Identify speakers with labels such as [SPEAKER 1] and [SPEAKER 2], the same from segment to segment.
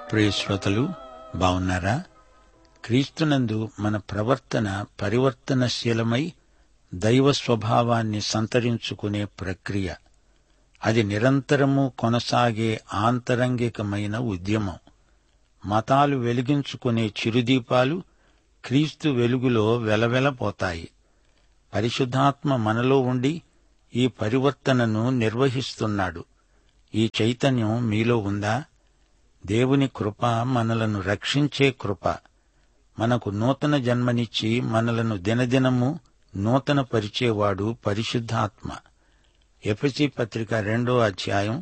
[SPEAKER 1] ప్రియ శ్రోతలు, బావున్నారా? క్రీస్తునందు మన ప్రవర్తన పరివర్తనశీలమై దైవ స్వభావాన్ని సంతరించుకునే ప్రక్రియ. అది నిరంతరము కొనసాగే ఆంతరంగికమైన ఉద్యమం. మతాలు వెలిగించుకునే చిరుదీపాలు క్రీస్తు వెలుగులో వెలవెలపోతాయి. పరిశుద్ధాత్మ మనలో ఉండి ఈ పరివర్తనను నిర్వహిస్తున్నాడు. ఈ చైతన్యం మీలో ఉందా? దేవుని కృప మనలను రక్షించే కృప. మనకు నూతన జన్మనిచ్చి మనలను దినదినము నూతన పరిచేవాడు పరిశుద్ధాత్మ. ఎఫెసీ పత్రిక 2వ అధ్యాయం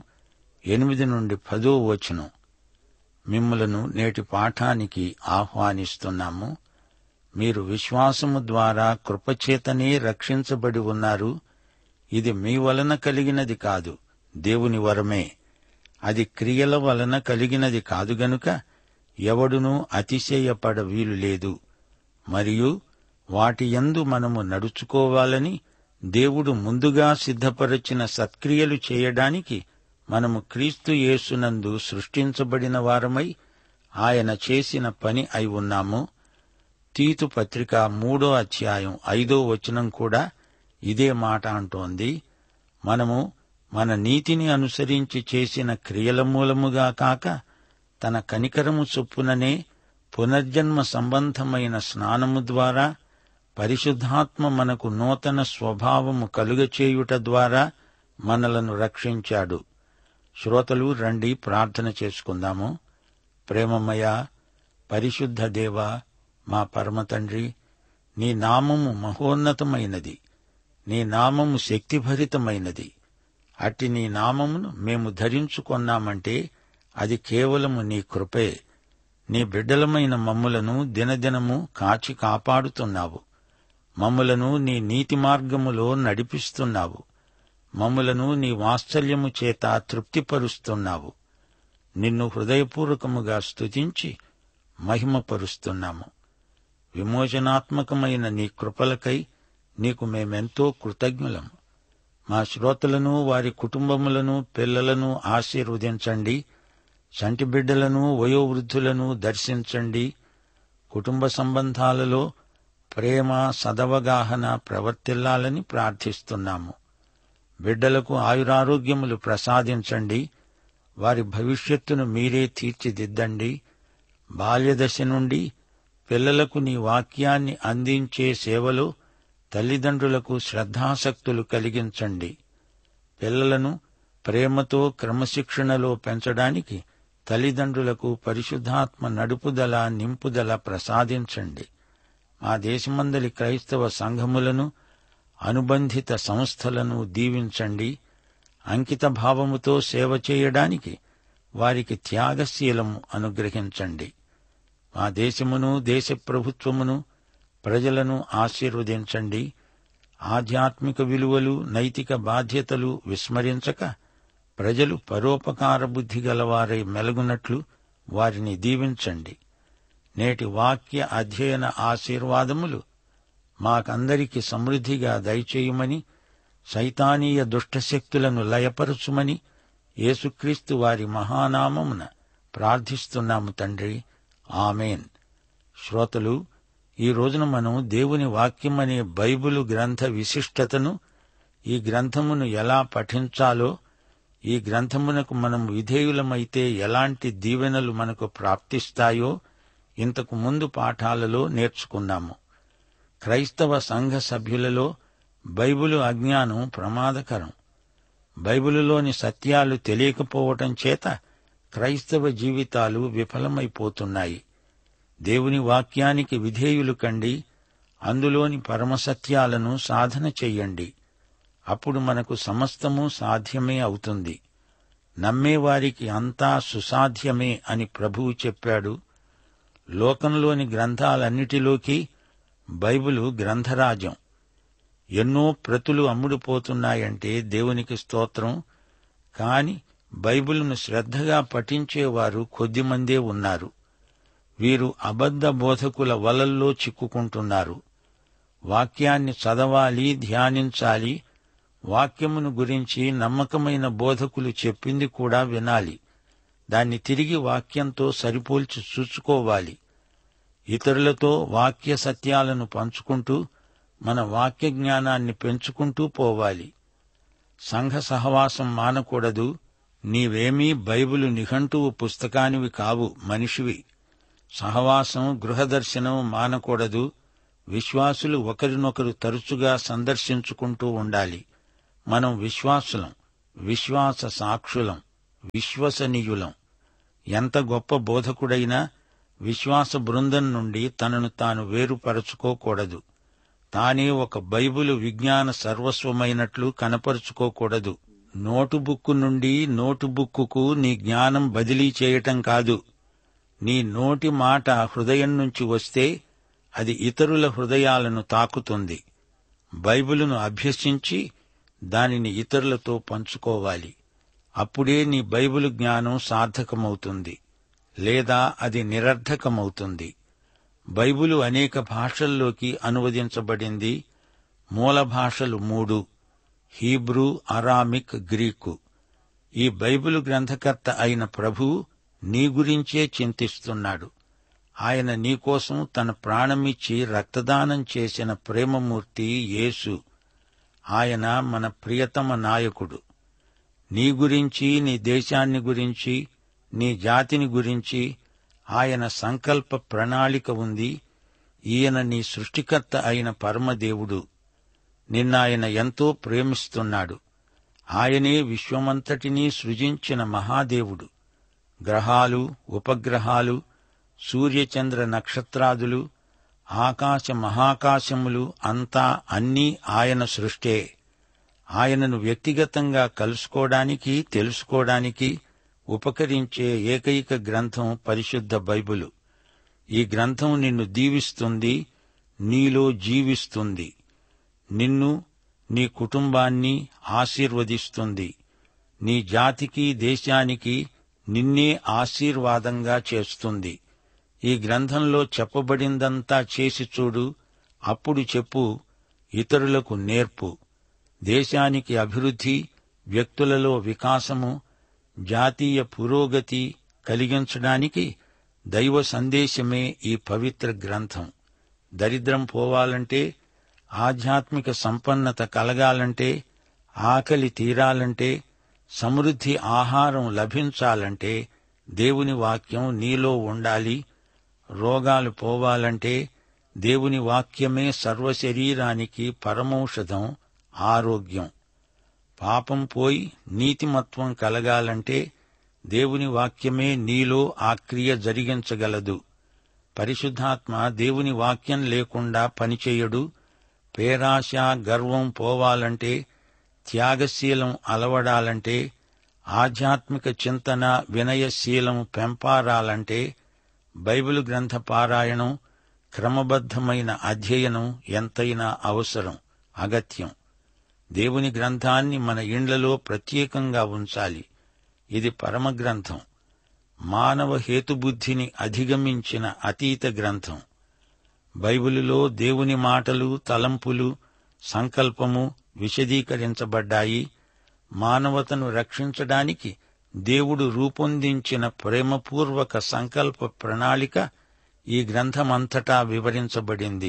[SPEAKER 1] 8 నుండి 10వ వచనం. మిమ్ములను నేటి పాఠానికి ఆహ్వానిస్తున్నాము. మీరు విశ్వాసము ద్వారా కృపచేతనే రక్షించబడి ఉన్నారు. ఇది మీ వలన కలిగినది కాదు, దేవుని వరమే. అది క్రియల వలన కలిగినది కాదు గనుక ఎవడునూ అతిశయపడ వీలు లేదు. మరియు వాటి యందు మనము నడుచుకోవాలని దేవుడు ముందుగా సిద్ధపరచిన సత్క్రియలు చేయడానికి మనము క్రీస్తు యేసునందు సృష్టించబడిన వారమై ఆయన చేసిన పని అయి ఉన్నాము. తీతు పత్రిక 3వ అధ్యాయం 5వ వచనం కూడా ఇదే మాట అంటోంది. మనము మన నీతిని అనుసరించి చేసిన క్రియల మూలముగా కాక తన కనికరము చొప్పుననే పునర్జన్మ సంబంధమైన స్నానము ద్వారా పరిశుద్ధాత్మ మనకు నూతన స్వభావము కలుగచేయుట ద్వారా మనలను రక్షించాడు. శ్రోతలు, రండి ప్రార్థన చేసుకుందాము. ప్రేమమయ పరిశుద్ధ దేవా, మా పరమతండ్రి, నీ నామము మహోన్నతమైనది, నీ నామము శక్తిభరితమైనది. అట్టి నీ నామమును మేము ధరించుకొన్నామంటే అది కేవలము నీ కృపే. నీ బిడ్డలమైన మమ్ములను దినదినము కాచి కాపాడుతున్నావు. మమ్ములను నీ నీతి మార్గములో నడిపిస్తున్నావు. మమ్ములను నీ వాత్సల్యము చేత తృప్తిపరుస్తున్నావు. నిన్ను హృదయపూర్వకముగా స్తుతించి మహిమపరుస్తున్నాము. విమోచనాత్మకమైన నీ కృపలకై నీకు మేమెంతో కృతజ్ఞులము. మా శ్రోతలను, వారి కుటుంబములను, పిల్లలను ఆశీర్వదించండి. చంటి బిడ్డలను, వయోవృద్ధులను దర్శించండి. కుటుంబ సంబంధాలలో ప్రేమ, సదవగాహన ప్రవర్తిల్లాలని ప్రార్థిస్తున్నాము. బిడ్డలకు ఆయురారోగ్యములు ప్రసాదించండి. వారి భవిష్యత్తును మీరే తీర్చిదిద్దండి. బాల్యదశ నుండి పిల్లలకు నీ వాక్యాన్ని అందించే సేవలో తల్లిదండ్రులకు శ్రద్ధాసక్తులు కలిగించండి. పిల్లలను ప్రేమతో క్రమశిక్షణలో పెంచడానికి తల్లిదండ్రులకు పరిశుద్ధాత్మ నడుపుదల, నింపుదల ప్రసాదించండి. మా దేశమందలి క్రైస్తవ సంఘములను, అనుబంధిత సంస్థలను దీవించండి. అంకిత భావముతో సేవ చేయడానికి వారికి త్యాగశీలము అనుగ్రహించండి. మా దేశమును, దేశ ప్రభుత్వమును, ప్రజలను ఆశీర్వదించండి. ఆధ్యాత్మిక విలువలు, నైతిక బాధ్యతలు విస్మరించక ప్రజలు పరోపకార బుద్ధి గలవారై మెలగునట్లు వారిని దీవించండి. నేటి వాక్య అధ్యయన ఆశీర్వాదములు మాకందరికి సమృద్ధిగా దయచేయుమని, సైతానీయ దుష్టశక్తులను లయపరచుమని యేసుక్రీస్తు వారి మహానామమున ప్రార్థిస్తున్నాము తండ్రి. ఆమేన్. శ్రోతలు, ఈ రోజున మనం దేవుని వాక్యమనే బైబిలు గ్రంథ విశిష్టతను, ఈ గ్రంథమును ఎలా పఠించాలో, ఈ గ్రంథమునకు మనం విధేయులమైతే ఎలాంటి దీవెనలు మనకు ప్రాప్తిస్తాయో ఇంతకు ముందు పాఠాలలో నేర్చుకున్నాము. క్రైస్తవ సంఘ సభ్యులలో బైబిలు అజ్ఞానం ప్రమాదకరం. బైబిలులోని సత్యాలు తెలియకపోవటం చేత క్రైస్తవ జీవితాలు విఫలమైపోతున్నాయి. దేవుని వాక్యానికి విధేయులు కండి. అందులోని పరమసత్యాలను సాధన చెయ్యండి. అప్పుడు మనకు సమస్తము సాధ్యమే అవుతుంది. నమ్మేవారికి అంతా సుసాధ్యమే అని ప్రభువు చెప్పాడు. లోకంలోని గ్రంథాలన్నిటిలోకి బైబిలు గ్రంథరాజం. ఎన్నో ప్రతులు అమ్ముడుపోతున్నాయంటే దేవునికి స్తోత్రం. కాని బైబిలును శ్రద్ధగా పఠించేవారు కొద్దిమందే ఉన్నారు. వీరు అబద్ధ బోధకుల వలల్లో చిక్కుకుంటున్నారు. వాక్యాన్ని చదవాలి, ధ్యానించాలి. వాక్యమును గురించి నమ్మకమైన బోధకులు చెప్పింది కూడా వినాలి. దాన్ని తిరిగి వాక్యంతో సరిపోల్చి చూసుకోవాలి. ఇతరులతో వాక్య సత్యాలను పంచుకుంటూ మన వాక్య జ్ఞానాన్ని పెంచుకుంటూ పోవాలి. సంఘ సహవాసం మానకూడదు. నీవేమీ బైబిలు నిఘంటువు పుస్తకానివి కావు, మనిషివి. సహవాసం, గృహదర్శనం మానకూడదు. విశ్వాసులు ఒకరినొకరు తరచుగా సందర్శించుకుంటూ ఉండాలి. మనం విశ్వాసులం, విశ్వాస సాక్షులం, విశ్వసనీయులం. ఎంత గొప్ప బోధకుడైనా విశ్వాస బృందం నుండి తనను తాను వేరుపరచుకోకూడదు. తానే ఒక బైబిలు విజ్ఞాన సర్వస్వమైనట్లు కనపరుచుకోకూడదు. నోటుబుక్కు నుండి నోటుబుక్కుకు నీ జ్ఞానం బదిలీ చేయటం కాదు. నీ నోటి మాట హృదయం నుంచి వస్తే అది ఇతరుల హృదయాలను తాకుతుంది. బైబిలును అభ్యసించి దానిని ఇతరులతో పంచుకోవాలి. అప్పుడే నీ బైబిలు జ్ఞానం సార్థకమవుతుంది, లేదా అది నిరర్థకమవుతుంది. బైబిలు అనేక భాషల్లోకి అనువదించబడింది. మూల భాషలు 3: హీబ్రూ, అరామిక్, గ్రీకు. ఈ బైబిలు గ్రంథకర్త అయిన ప్రభువు నీ గురించే చింతిస్తున్నాడు. ఆయన నీకోసం తన ప్రాణమిచ్చి రక్తదానం చేసిన ప్రేమమూర్తి యేసు. ఆయన మన ప్రియతమ నాయకుడు. నీ గురించి, నీ దేశాన్ని గురించి, నీ జాతిని గురించి ఆయన సంకల్ప ప్రణాళిక ఉంది. ఈయన నీ సృష్టికర్త అయిన పరమదేవుడు. నిన్నాయన ఎంతో ప్రేమిస్తున్నాడు. ఆయనే విశ్వమంతటినీ సృజించిన మహాదేవుడు. గ్రహాలు, ఉపగ్రహాలు, సూర్యచంద్ర నక్షత్రాదులు, ఆకాశ మహాకాశములు అంతా అన్నీ ఆయన సృష్టే. ఆయనను వ్యక్తిగతంగా కలుసుకోవడానికి, తెలుసుకోవడానికి ఉపకరించే ఏకైక గ్రంథం పరిశుద్ధ బైబిలు. ఈ గ్రంథం నిన్ను దీవిస్తుంది, నీలో జీవిస్తుంది. నిన్ను, నీ కుటుంబాన్ని ఆశీర్వదిస్తుంది. నీ జాతికి, దేశానికి నిన్నే ఆశీర్వాదంగా చేస్తుంది. ఈ గ్రంథంలో చెప్పబడిందంతా చేసి చూడు. అప్పుడు చెప్పు, ఇతరులకు నేర్పు. దేశానికి అభివృద్ధి, వ్యక్తులలో వికాసము, జాతీయ పురోగతి కలిగించడానికి దైవ సందేశమే ఈ పవిత్ర గ్రంథం. దరిద్రం పోవాలంటే, ఆధ్యాత్మిక సంపన్నత కలగాలంటే, ఆకలి తీరాలంటే, సమృద్ధి ఆహారం లభించాలంటే దేవుని వాక్యం నీలో ఉండాలి. రోగాలు పోవాలంటే దేవుని వాక్యమే సర్వశరీరానికి పరమౌషధం, ఆరోగ్యం. పాపం పోయి నీతిమత్వం కలగాలంటే దేవుని వాక్యమే నీలో ఆ క్రియ జరిగించగలదు. పరిశుద్ధాత్మ దేవుని వాక్యం లేకుండా పనిచేయడు. పేరాశ, గర్వం పోవాలంటే, త్యాగశీలం అలవడాలంటే, ఆధ్యాత్మిక చింతన, వినయశీలం పెంపారాలంటే బైబిలు గ్రంథ పారాయణం, క్రమబద్ధమైన అధ్యయనం ఎంతైనా అవసరం, అగత్యం. దేవుని గ్రంథాన్ని మన ఇండ్లలో ప్రత్యేకంగా ఉంచాలి. ఇది పరమగ్రంథం, మానవ హేతుబుద్ధిని అధిగమించిన అతీత గ్రంథం. బైబిలులో దేవుని మాటలు, తలంపులు, సంకల్పము విశదీకరించబడ్డాయి. మానవతను రక్షించడానికి దేవుడు రూపొందించిన ప్రేమపూర్వక సంకల్ప ప్రణాళిక ఈ గ్రంథమంతటా వివరించబడింది.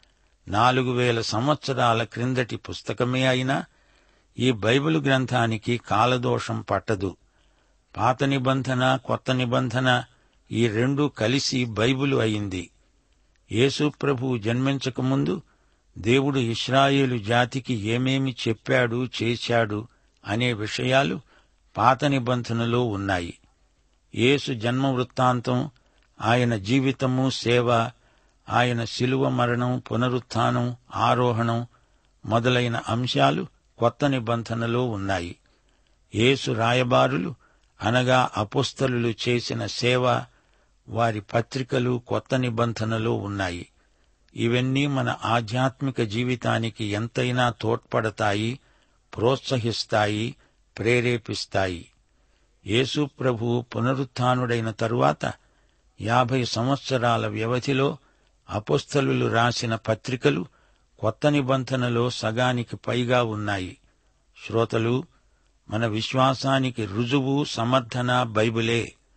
[SPEAKER 1] 4000 సంవత్సరాల క్రిందటి పుస్తకమే అయినా ఈ బైబిలు గ్రంథానికి కాలదోషం పట్టదు. పాత నిబంధన, కొత్త నిబంధన ఈ రెండూ కలిసి బైబిలు అయింది. యేసు ప్రభువు జన్మించకముందు దేవుడు ఇశ్రాయేలు జాతికి ఏమేమి చెప్పాడు, చేశాడు అనే విషయాలు పాత నిబంధనలో ఉన్నాయి. యేసు జన్మ వృత్తాంతం, ఆయన జీవితము, సేవ, ఆయన శిలువ మరణం, పునరుత్థానం, ఆరోహణం మొదలైన అంశాలు కొత్త నిబంధనలో ఉన్నాయి. యేసు రాయబారులు అనగా అపోస్తలులు చేసిన సేవ, వారి పత్రికలు కొత్త నిబంధనలో ఉన్నాయి. ఇవన్నీ మన ఆధ్యాత్మిక జీవితానికి ఎంతైనా తోడ్పడతాయి, ప్రోత్సహిస్తాయి, ప్రేరేపిస్తాయి. యేసు ప్రభువు పునరుత్థానుడైన తరువాత 50 సంవత్సరాల వ్యవధిలో అపోస్తలులు రాసిన పత్రికలు కొత్త నిబంధనలో సగానికి పైగా ఉన్నాయి. శ్రోతలు, మన విశ్వాసానికి రుజువు, సమర్థన బైబిలే.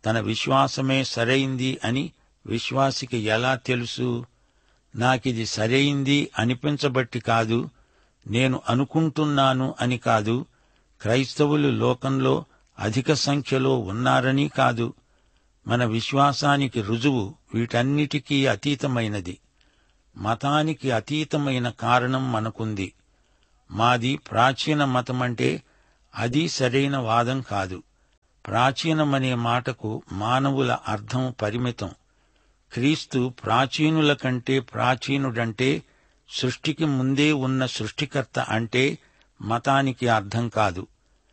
[SPEAKER 1] తన విశ్వాసమే సరైంది అని విశ్వాసికి ఎలా తెలుసు? నాకిది సరైంది అనిపించబట్టి కాదు, నేను అనుకుంటున్నాను అని కాదు, క్రైస్తవులు లోకంలో అధిక సంఖ్యలో ఉన్నారని కాదు. మన విశ్వాసానికి రుజువు వీటన్నిటికీ అతీతమైనది. మతానికి అతీతమైన కారణం మనకుంది. మాది ప్రాచీన మతమంటే అది సరైన వాదం కాదు. ప్రాచీనమనే మాటకు మానవుల అర్థం పరిమితం. క్రీస్తు ప్రాచీనుల కంటే ప్రాచీనుడంటే సృష్టికి ముందే ఉన్న సృష్టికర్త అంటే మతానికి అర్థం కాదు.